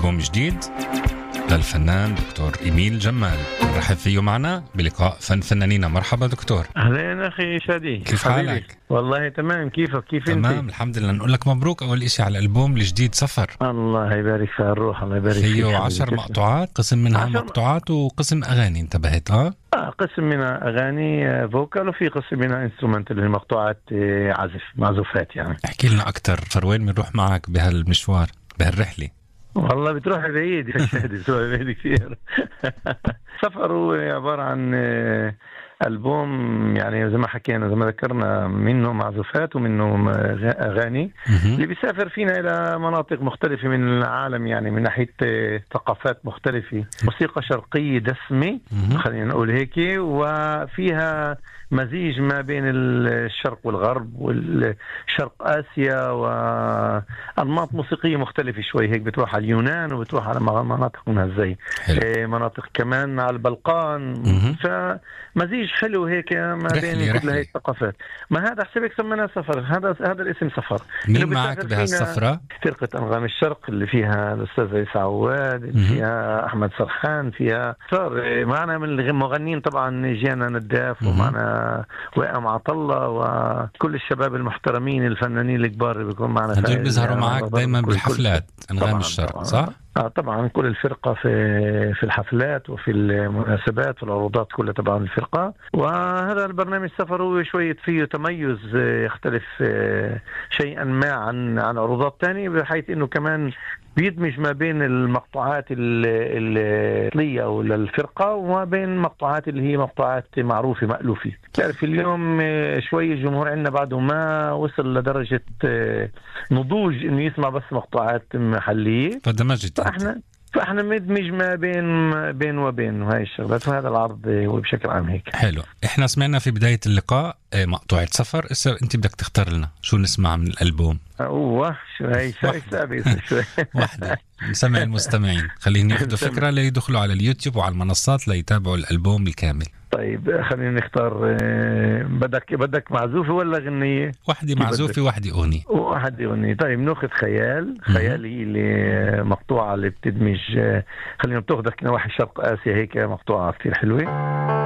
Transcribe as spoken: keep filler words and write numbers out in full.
ألبوم جديد للفنان دكتور إيميل جمال. نرحب فيه معنا بلقاء فن فنانين. مرحبا دكتور. أهلين أخي شادي، كيف حالك؟ والله تمام. كيفك؟ كيف تمام انت؟ تمام الحمد لله. نقول لك مبروك أول إشي على الألبوم الجديد سفر. الله يبارك في الروح، الله يبارك فيك. فيه عشر مقطوعات، قسم منها عشر مقطوعات وقسم أغاني. انتبهت؟ اه آه قسم منها أغاني فوكال وفي قسم منها انسترومنت اللي مقطوعات عزف معزوفات يعني. احكي لنا أكتر، فروين بنروح معك بهالمشوار بهالرحلة؟ والله بتروح بعيد يا شادي، بتروح بعيد كثير. سفر هو عبارة عن ألبوم يعني زي ما حكينا، زي ما ذكرنا، منه معزوفات ومنه أغاني اللي بيسافر فينا إلى مناطق مختلفة من العالم، يعني من ناحية ثقافات مختلفة. موسيقى شرقية دسمة خلينا نقول هيك، وفيها مزيج ما بين الشرق والغرب والشرق آسيا، وأنماط موسيقية مختلفة شوي هيك. بتروح على اليونان وبتروح على مناطق منها زي مناطق كمان على البلقان، فمزيج حلو هيك ما بين كل هاي الثقافات. ما هذا حسبك سمينا سفر، هذا هذا الاسم سفر. مين معك بهالسفرة؟ فرقة أنغام الشرق اللي فيها الأستاذ عيسى عواد، اللي فيها أحمد سرحان، فيها صار معنا من المغنيين طبعا جيانا نداف، ومعنا وائم عطلة، وكل الشباب المحترمين الفنانين الكبار اللي بيكون معنا. هدول بيظهروا معك دايما بالحفلات أنغام الشرق صح؟ آه طبعا كل الفرقة في في الحفلات وفي المناسبات والعروضات كلها طبعا الفرقة. وهذا البرنامج سفر هو شوية فيه تميز يختلف شيئا ما عن عن عروضات تانية، بحيث انه كمان بيدمج ما بين المقطوعات الأصلية أو الفرقة وما بين مقطوعات اللي هي مقطوعات معروفة مألوفة. تعرف اليوم شوي الجمهور عندنا بعده ما وصل لدرجة نضوج إنه يسمع بس مقطوعات محلية، فدمجت. فإحنا فإحنا مدمج ما بين بين وبين هاي الشغلات، وهذا العرض هو بشكل عام هيك. حلو. إحنا سمعنا في بداية اللقاء مقطوعة سفر، إسا أنت بدك تختار لنا شو نسمع من الألبوم. أوه شو هاي سابق شوي. واحدة نسمع المستمعين، خليهم ياخدوا فكرة ليدخلوا على اليوتيوب وعلى المنصات ليتابعوا الألبوم الكامل. طيب خلينا نختار. بدك بدك معزوفة ولا غنية؟ واحدة معزوفة واحدة أغنية. واحدة أغنية. طيب ناخذ خيال. خيال هي اللي مقطوعة اللي بتدمج، خلينا بتاخذك نواحي شرق آسيا هيك، مقطوعة كثير حلوة.